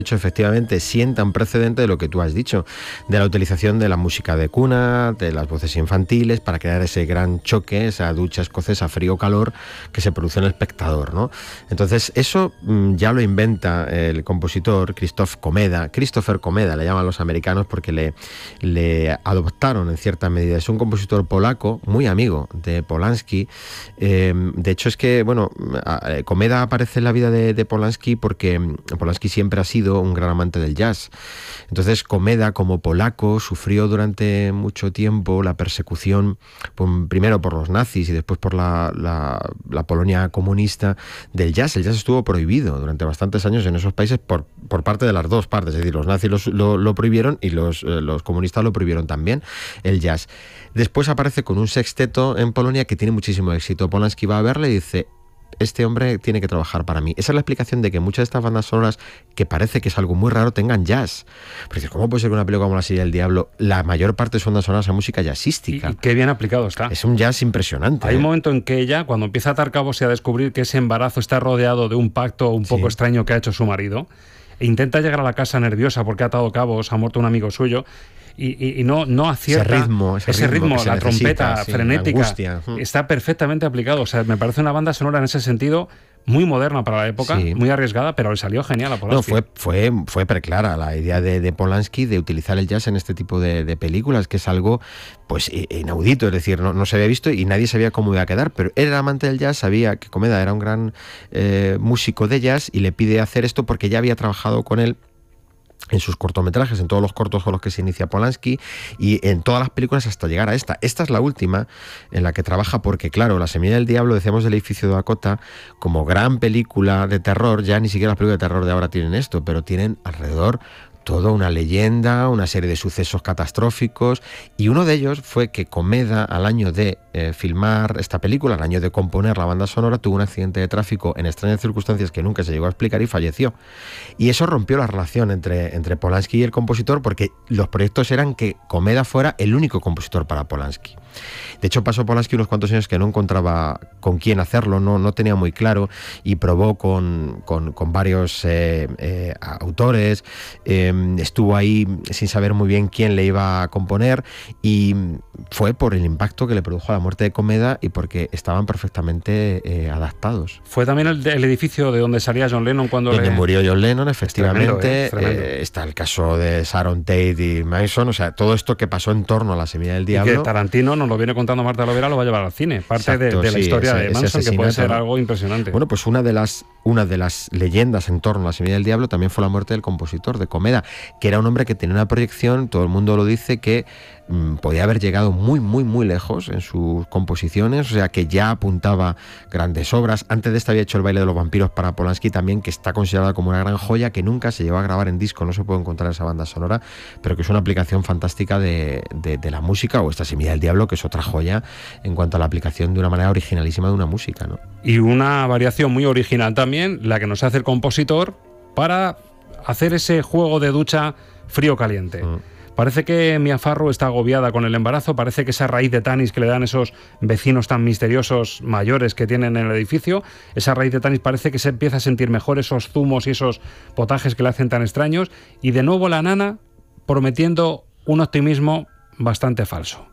hecho, efectivamente, sienta un precedente de lo que tú has dicho, de la utilización de la música de cuna, de las voces infantiles, para crear ese gran choque, esa ducha escocesa frío-calor que se produce en el espectador, ¿no? Entonces, eso ya lo inventa el compositor Christopher Komeda, le llaman los americanos porque le adoptaron en cierta medida. Es un compositor polaco, muy amigo de Polanski. De hecho, es que, bueno, Komeda aparece en la vida de Polanski porque Polanski siempre ha sido un gran amante del jazz. Entonces, Komeda, como polaco, sufrió durante mucho tiempo la persecución, primero por los nazis y después por la Polonia comunista del jazz. El jazz estuvo prohibido durante bastantes años en esos países por parte de las dos partes. Es decir, los nazis lo prohibieron y los comunistas lo prohibieron también, el jazz. Después aparece con un sexteto en Polonia que tiene muchísimo éxito. Polanski va a verle y dice: este hombre tiene que trabajar para mí. Esa es la explicación de que muchas de estas bandas sonoras, que parece que es algo muy raro, tengan jazz. Pero ¿cómo puede ser que una película como La Silla del Diablo, la mayor parte de sus bandas sonoras a música jazzística? Y qué bien aplicado está. Es un jazz impresionante. Hay un momento en que ella, cuando empieza a atar cabos y a descubrir que ese embarazo está rodeado de un pacto un poco extraño que ha hecho su marido, e intenta llegar a la casa nerviosa porque ha atado cabos, ha muerto un amigo suyo, y no acierta ese ritmo, la trompeta frenética, la angustia. Está perfectamente aplicado. O sea, me parece una banda sonora en ese sentido muy moderna para la época, muy arriesgada, pero le salió genial a Polanski. No, fue preclara la idea de Polanski de utilizar el jazz en este tipo de películas, que es algo pues inaudito, es decir, no se había visto y nadie sabía cómo iba a quedar, pero él era amante del jazz, sabía que Komeda era un gran músico de jazz y le pide hacer esto porque ya había trabajado con él en sus cortometrajes, en todos los cortos con los que se inicia Polanski y en todas las películas hasta llegar a esta. Esta es la última en la que trabaja porque, claro, La Semilla del Diablo, decíamos del Edificio de Dakota, como gran película de terror, ya ni siquiera las películas de terror de ahora tienen esto, pero tienen alrededor toda una leyenda, una serie de sucesos catastróficos, y uno de ellos fue que Komeda, al año de filmar esta película, al año de componer la banda sonora, tuvo un accidente de tráfico en extrañas circunstancias que nunca se llegó a explicar y falleció. Y eso rompió la relación entre Polanski y el compositor, porque los proyectos eran que Komeda fuera el único compositor para Polanski. De hecho, pasó Polanski unos cuantos años que no encontraba con quién hacerlo, no tenía muy claro, y probó con varios autores, estuvo ahí sin saber muy bien quién le iba a componer, y fue por el impacto que le produjo la muerte de Komeda y porque estaban perfectamente adaptados. Fue también el edificio de donde salía John Lennon cuando murió John Lennon, efectivamente. Tremendo. Está el caso de Sharon Tate y Mason, o sea, todo esto que pasó en torno a La Semilla del Diablo. Y que Tarantino nos lo viene contando Marta Lovera, lo va a llevar al cine. Parte de la historia de Manson, que puede ser algo impresionante. Bueno, pues una de las leyendas en torno a La Semilla del Diablo también fue la muerte del compositor, de Komeda, que era un hombre que tenía una proyección, todo el mundo lo dice, que podía haber llegado muy, muy, muy lejos en sus composiciones, o sea, que ya apuntaba grandes obras. Antes de esto había hecho El baile de los vampiros para Polanski también, que está considerada como una gran joya, que nunca se llevó a grabar en disco, no se puede encontrar esa banda sonora, pero que es una aplicación fantástica de la música, o esta Semilla del Diablo, que es otra joya en cuanto a la aplicación de una manera originalísima de una música, ¿no? Y una variación muy original también, la que nos hace el compositor para hacer ese juego de ducha frío-caliente. Parece que Mia Farrow está agobiada con el embarazo, parece que esa raíz de Tanis que le dan esos vecinos tan misteriosos mayores que tienen en el edificio, esa raíz de Tanis parece que se empieza a sentir mejor, esos zumos y esos potajes que le hacen tan extraños, y de nuevo la nana prometiendo un optimismo bastante falso.